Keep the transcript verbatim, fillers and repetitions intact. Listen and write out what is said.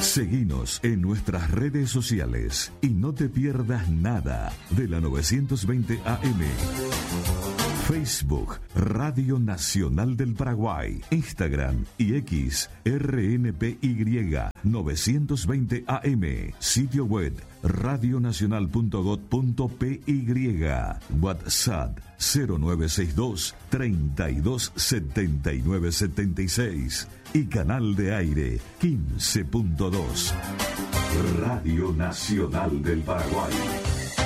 Seguinos en nuestras redes sociales y no te pierdas nada de la novecientos veinte A M. Facebook, Radio Nacional del Paraguay, Instagram y X, R N P Y novecientos veinte A M, sitio web radionacional punto gob punto pe y, WhatsApp cero nueve seis dos, treinta y dos, setenta y nueve, setenta y seis y canal de aire quince punto dos. Radio Nacional del Paraguay.